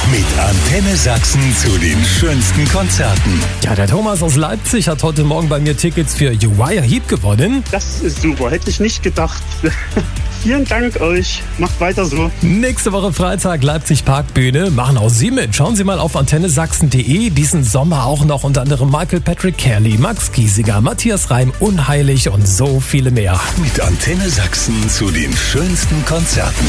Mit Antenne Sachsen zu den schönsten Konzerten. Ja, der Thomas aus Leipzig hat heute Morgen bei mir Tickets für Uriah Heep gewonnen. Das ist super, hätte ich nicht gedacht. Vielen Dank euch, macht weiter so. Nächste Woche Freitag Leipzig Parkbühne, machen auch Sie mit. Schauen Sie mal auf antennesachsen.de. Diesen Sommer auch noch unter anderem Michael Patrick Kelly, Max Giesinger, Matthias Reim, Unheilig und so viele mehr. Mit Antenne Sachsen zu den schönsten Konzerten.